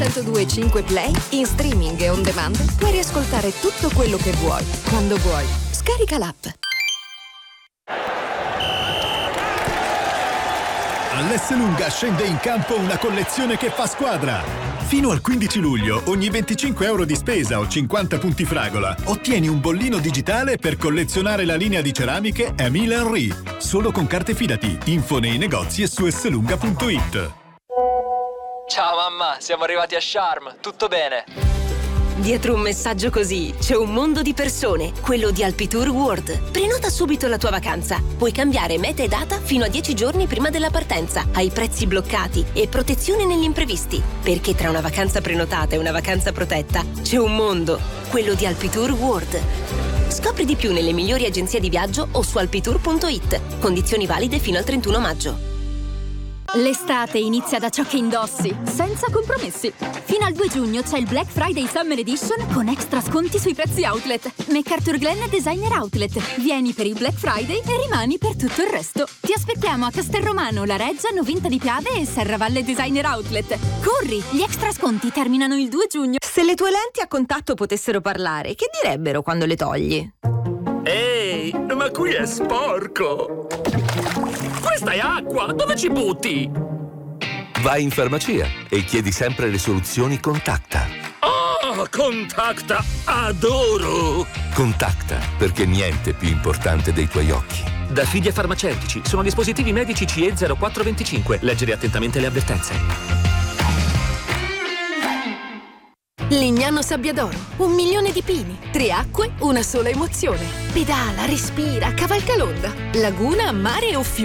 102.5 Play, in streaming e on demand, puoi riascoltare tutto quello che vuoi, quando vuoi. Scarica l'app. All'Esselunga scende in campo una collezione che fa squadra. Fino al 15 luglio, ogni 25 euro di spesa o 50 punti fragola, ottieni un bollino digitale per collezionare la linea di ceramiche Emile Henry. Solo con carte Fidati. Info nei negozi e su esselunga.it. Ciao mamma, siamo arrivati a Sharm, tutto bene? Dietro un messaggio così c'è un mondo di persone, quello di Alpitour World. Prenota subito la tua vacanza. Puoi cambiare meta e data fino a 10 giorni prima della partenza, hai prezzi bloccati e protezione negli imprevisti. Perché tra una vacanza prenotata e una vacanza protetta c'è un mondo, quello di Alpitour World. Scopri di più nelle migliori agenzie di viaggio o su alpitour.it. Condizioni valide fino al 31 maggio. L'estate inizia da ciò che indossi, senza compromessi. Fino al 2 giugno c'è il Black Friday Summer Edition con extra sconti sui prezzi outlet. MacArthur Glen Designer Outlet. Vieni per il Black Friday e rimani per tutto il resto. Ti aspettiamo a Castelromano, La Reggia, Novinta di Piave e Serravalle Designer Outlet. Corri, gli extra sconti terminano il 2 giugno. Se le tue lenti a contatto potessero parlare, che direbbero quando le togli? Ehi, ma qui è sporco! Questa è acqua! Dove ci butti? Vai in farmacia e chiedi sempre le soluzioni Contacta. Oh, Contacta! Adoro! Contacta, perché niente è più importante dei tuoi occhi. Da Fidia Farmaceutici. Sono dispositivi medici CE 0425. Leggere attentamente le avvertenze. Lignano Sabbiadoro, 1 milione di pini, 3 acque, una sola emozione. Pedala, respira, cavalca l'onda. Laguna, mare o fiume.